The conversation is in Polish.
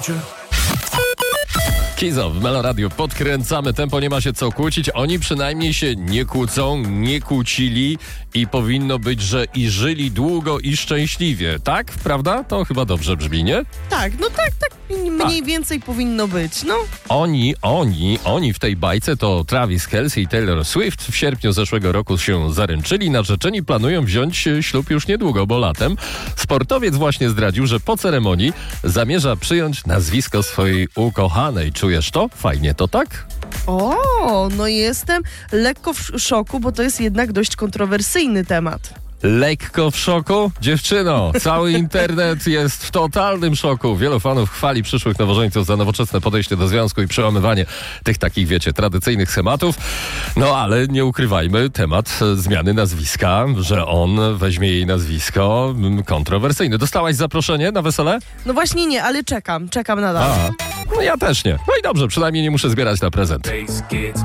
Kizo w Meloradiu. Podkręcamy tempo, nie ma się co kłócić. Oni przynajmniej się nie kłócą, nie kłócili i powinno być, że i żyli długo i szczęśliwie. Tak? Prawda? To chyba dobrze brzmi, nie? Tak, no tak mniej więcej powinno być, no. Oni w tej bajce to Travis Kelce i Taylor Swift w sierpniu zeszłego roku się zaręczyli. Narzeczeni planują wziąć ślub już niedługo, bo latem. Sportowiec właśnie zdradził, że po ceremonii zamierza przyjąć nazwisko swojej ukochanej. Czujesz to? Fajnie to, tak? O, no jestem lekko w szoku, bo to jest jednak dość kontrowersyjny temat. Lekko w szoku? Dziewczyno, cały internet jest w totalnym szoku. Wielu fanów chwali przyszłych nowożeńców za nowoczesne podejście do związku i przełamywanie tych takich, wiecie, tradycyjnych schematów. No ale nie ukrywajmy, temat zmiany nazwiska, że on weźmie jej nazwisko, kontrowersyjny. Dostałaś zaproszenie na wesele? No właśnie nie, ale czekam nadal. No ja też nie. No i dobrze, przynajmniej nie muszę zbierać na prezent.